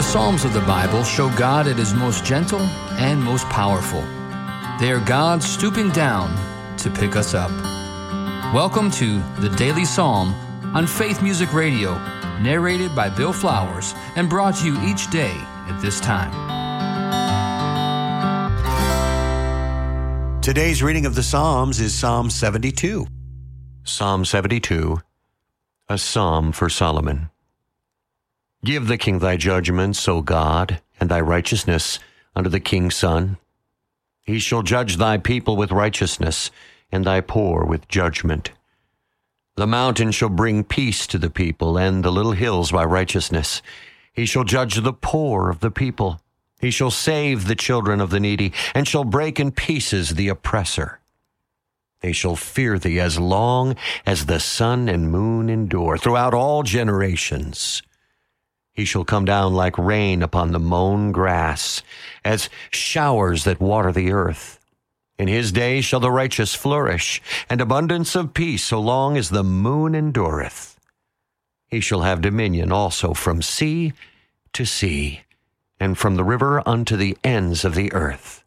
The Psalms of the Bible show God at His most gentle and most powerful. They are God stooping down to pick us up. Welcome to the Daily Psalm on Faith Music Radio, narrated by Bill Flowers and brought to you each day at this time. Today's reading of the Psalms is Psalm 72. Psalm 72, a psalm for Solomon. Give the king thy judgments, O God, and thy righteousness unto the king's son. He shall judge thy people with righteousness, and thy poor with judgment. The mountain shall bring peace to the people, and the little hills by righteousness. He shall judge the poor of the people. He shall save the children of the needy, and shall break in pieces the oppressor. They shall fear thee as long as the sun and moon endure, throughout all generations. He shall come down like rain upon the mown grass, as showers that water the earth. In his day shall the righteous flourish, and abundance of peace so long as the moon endureth. He shall have dominion also from sea to sea, and from the river unto the ends of the earth.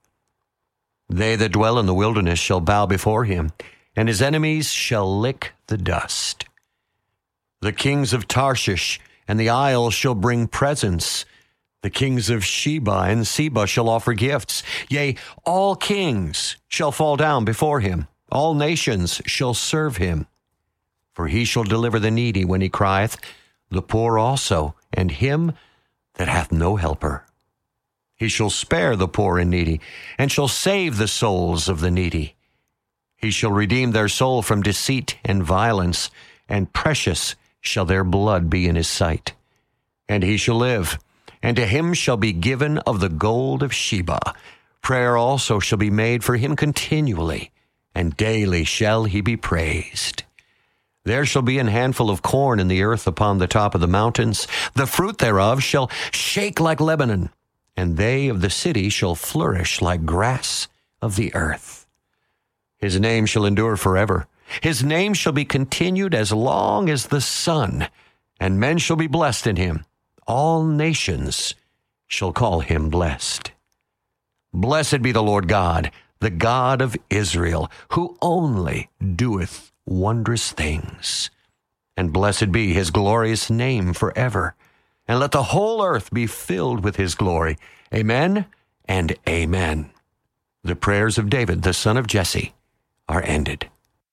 They that dwell in the wilderness shall bow before him, and his enemies shall lick the dust. The kings of Tarshish and the isles shall bring presents. The kings of Sheba and Seba shall offer gifts. Yea, all kings shall fall down before him. All nations shall serve him. For he shall deliver the needy when he crieth, the poor also, and him that hath no helper. He shall spare the poor and needy, and shall save the souls of the needy. He shall redeem their soul from deceit and violence, and precious shall their blood be in his sight. And he shall live, and to him shall be given of the gold of Sheba. Prayer also shall be made for him continually, and daily shall he be praised. There shall be an handful of corn in the earth upon the top of the mountains. The fruit thereof shall shake like Lebanon, and they of the city shall flourish like grass of the earth. His name shall endure forever. His name shall be continued as long as the sun, and men shall be blessed in him. All nations shall call him blessed. Blessed be the Lord God, the God of Israel, who only doeth wondrous things. And blessed be his glorious name forever. And let the whole earth be filled with his glory. Amen and amen. The prayers of David, the son of Jesse, are ended.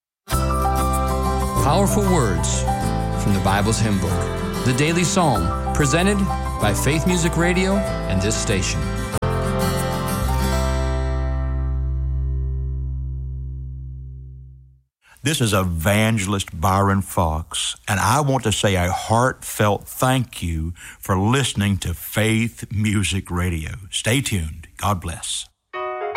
Powerful words from the Bible's hymn book, the Daily Psalm, presented by Faith Music Radio and this station. This is Evangelist Byron Fox, and I want to say a heartfelt thank you for listening to Faith Music Radio. Stay tuned. God bless.